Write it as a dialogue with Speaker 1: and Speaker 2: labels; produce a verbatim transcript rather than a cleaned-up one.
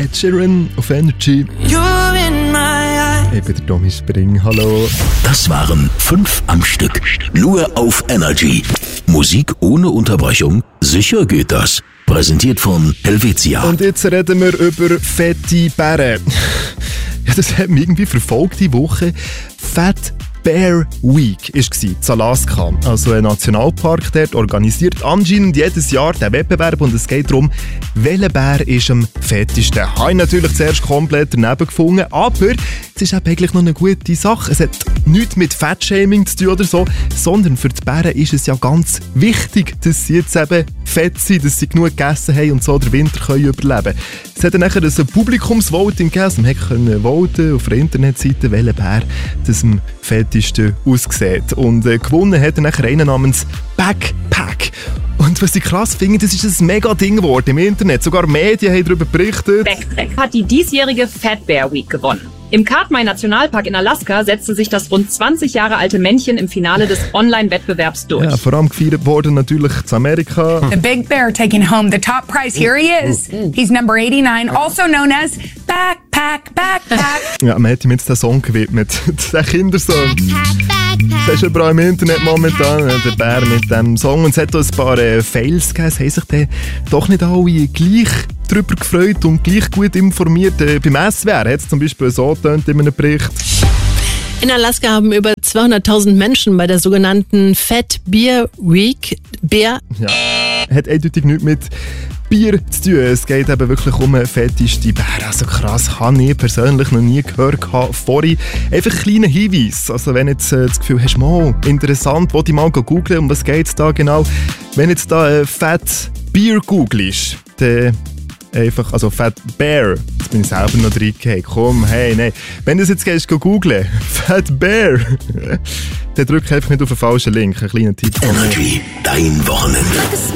Speaker 1: Ed Sheeran auf Energy. Ich bin der Tommy Spring, hallo.
Speaker 2: Das waren fünf am Stück. Nur auf Energy. Musik ohne Unterbrechung? Sicher geht das. Präsentiert von Helvetia.
Speaker 1: Und jetzt reden wir über fette Bären. Ja, das hat mich irgendwie verfolgt die Woche. Fat Bear Week war in Alaska, also ein Nationalpark dort, organisiert anscheinend jedes Jahr den Wettbewerb und es geht darum, welcher Bär ist am fettesten. Habe ich natürlich zuerst komplett daneben gefunden, aber es ist eigentlich noch eine gute Sache. Es hat nichts mit Fettshaming zu tun oder so, sondern für die Bären ist es ja ganz wichtig, dass sie jetzt eben fett sind, dass sie genug gegessen haben und so den Winter können überleben können. Es hat dann nachher ein Publikumsvoting gegeben, man konnte voten auf der Internetseite, welcher Bär das am fettesten aussieht. Und äh, gewonnen hat dann nachher einer namens Backpack. Und was ich krass finde, das ist ein mega Ding geworden im Internet. Sogar Medien haben darüber berichtet.
Speaker 3: Backpack hat die diesjährige Fat Bear Week gewonnen. Im Katmai Nationalpark in Alaska setzte sich das rund zwanzig Jahre alte Männchen im Finale des Online-Wettbewerbs durch.
Speaker 1: Ja, vor allem gefeiert worden natürlich zu Amerika.
Speaker 4: The big bear taking home the top prize. Here he is. He's number eighty-nine, also known as Backpack, Backpack.
Speaker 1: Ja, man hat ihm jetzt den Song gewidmet. Den Kindersong. Das ist überall im Internet momentan, der Bär mit dem Song. Und es hat auch ein paar äh, Fails gegeben. Es haben sich dann doch nicht alle gleich darüber gefreut und gleich gut informiert. Äh, beim S W R hat es zum Beispiel so getönt in einem Bericht.
Speaker 5: In Alaska haben über zweihunderttausend Menschen bei der sogenannten Fat Bear Week Bear.
Speaker 1: Ja, hat eindeutig nichts mit Bier zu tun. Es geht eben wirklich um eine fetteste Bär. Also krass, habe ich persönlich noch nie gehört vorhin. Einfach ein kleiner Hinweis. Also wenn jetzt äh, das Gefühl hast, mal interessant, wollte ich mal googeln, um was geht es da genau. Wenn jetzt da äh, Fat Bear googelst, dann einfach, also Fat Bear, jetzt bin ich selber noch reingehauen. Komm, hey, nein. Wenn du das jetzt gehst, googeln, Fat Bear, dann drück einfach nicht auf den falschen Link. Ein kleiner Tipp von mir.
Speaker 2: Energy, dein Wochenende.